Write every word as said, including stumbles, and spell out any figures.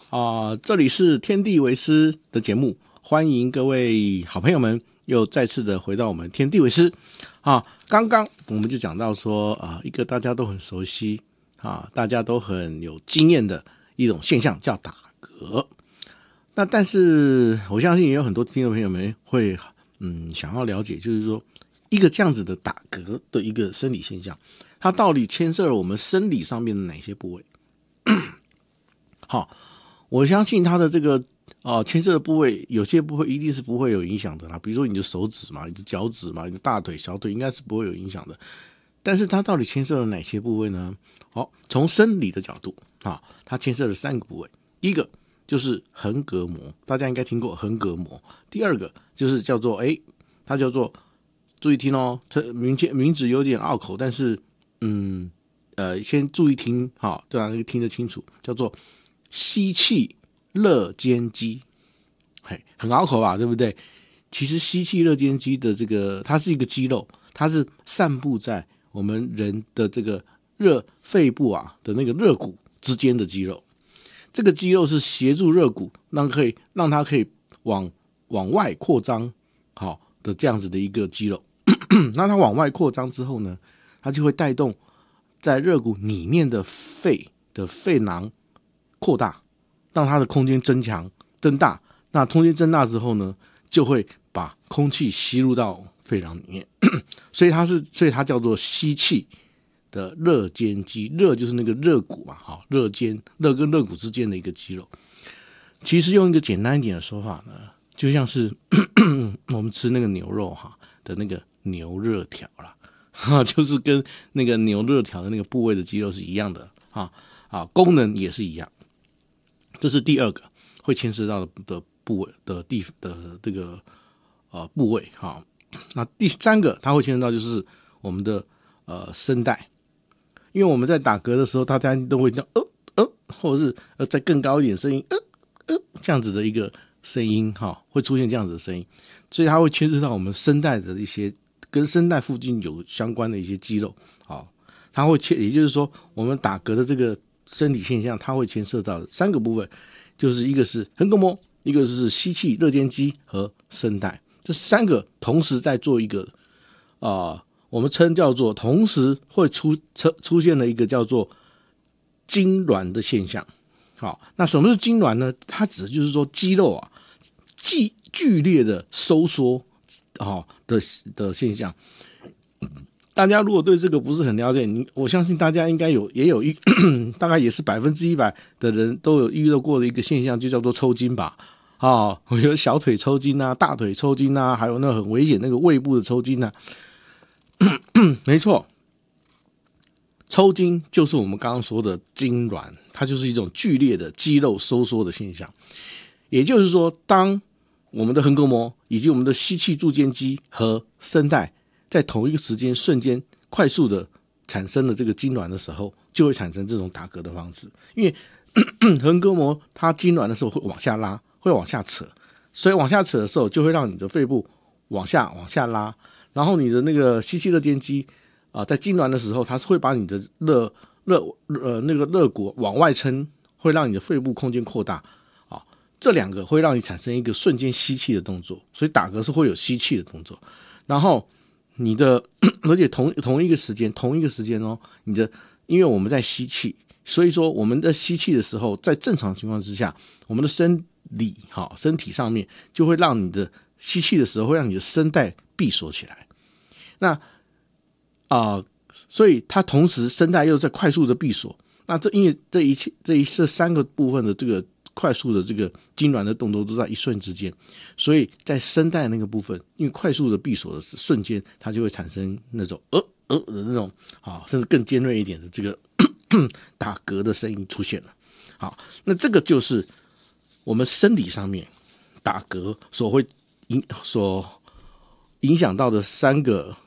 啊、呃，这里是天地为师的节目，欢迎各位好朋友们又再次的回到我们天地为师啊。刚刚我们就讲到说啊，一个大家都很熟悉啊，大家都很有经验的一种现象叫打嗝。那但是我相信也有很多听众朋友们会嗯想要了解，就是说一个这样子的打嗝的一个生理现象，它到底牵涉了我们生理上面的哪些部位？好，我相信它的这个啊、呃、牵涉的部位，有些部位一定是不会有影响的啦，比如说你的手指嘛，你的脚趾嘛，你的大腿、小腿应该是不会有影响的。但是它到底牵涉了哪些部位呢？好，从生理的角度啊，它牵涉了三个部位。第一个就是横膈膜，大家应该听过横膈膜。第二个就是叫做哎，它叫做注意听哦，这名名字有点拗口，但是嗯呃，先注意听哈，对啊，听得清楚，叫做吸气肋间肌。嘿，很拗口吧，对不对？其实吸气肋间肌的这个，它是一个肌肉，它是散布在我们人的这个热肺部啊的那个肋骨之间的肌肉。这个肌肉是协助肋骨让可以让它可以往往外扩张，好的这样子的一个肌肉。那它往外扩张之后呢，它就会带动在肋骨里面的肺的肺囊扩大，让它的空间增强增大。那空间增大之后呢，就会把空气吸入到肺囊里面，所以它是所以它叫做吸气的肋间肌。肋就是那个肋骨嘛，好，肋间肋跟肋骨之间的一个肌肉。其实用一个简单一点的说法呢，就像是我们吃那个牛肉哈的那个牛肋条啦，就是跟那个牛肋条的那个部位的肌肉是一样的啊啊，功能也是一样。这是第二个会牵涉到的部位的地的这个呃部位哈。那第三个它会牵涉到就是我们的呃声带，因为我们在打嗝的时候，大家都会叫呃呃，或者是呃再更高一点声音呃呃这样子的一个声音哈，会出现这样子的声音，所以它会牵涉到我们声带的一些跟声带附近有相关的一些肌肉，好，它会牵，也就是说我们打嗝的这个生理现象，它会牵涉到三个部分，就是一个是横膈膜，一个是吸气肋间肌和声带，这三个同时在做一个啊、呃，我们称叫做同时会出出现了一个叫做痉挛的现象。好，那什么是痉挛呢？它指的就是说肌肉啊，剧剧烈的收缩啊的的现象。大家如果对这个不是很了解，你我相信大家应该有也有一大概也是百分之一百的人都有遇到过的一个现象，就叫做抽筋吧。啊，我有小腿抽筋啊，大腿抽筋啊，还有那很危险那个胃部的抽筋啊。没错，抽筋就是我们刚刚说的痉挛，它就是一种剧烈的肌肉收缩的现象。也就是说，当我们的横膈膜以及我们的吸气柱间肌和声带在同一个时间瞬间快速的产生了这个痉挛的时候，就会产生这种打嗝的方式。因为横膈膜它痉挛的时候会往下拉，会往下扯，所以往下扯的时候就会让你的肺部往下往下拉，然后你的那个吸气肋间肌啊、呃，在痉挛的时候，它是会把你的肋肋呃那个肋骨往外撑，会让你的肺部空间扩大啊，这两个会让你产生一个瞬间吸气的动作，所以打嗝是会有吸气的动作，然后你的而且同同一个时间同一个时间哦，你的因为我们在吸气，所以说我们在吸气的时候，在正常情况之下，我们的身体哈身体上面就会让你的吸气的时候会让你的声带闭锁起来。那啊、呃，所以它同时声带又在快速的闭锁。那这因为这一切这一这三个部分的这个快速的这个痉挛的动作都在一瞬之间，所以在声带那个部分，因为快速的闭锁的瞬间，它就会产生那种呃呃的那种啊，甚至更尖锐一点的这个打嗝的声音出现了。好，那这个就是我们生理上面打嗝所会影所影响到的三个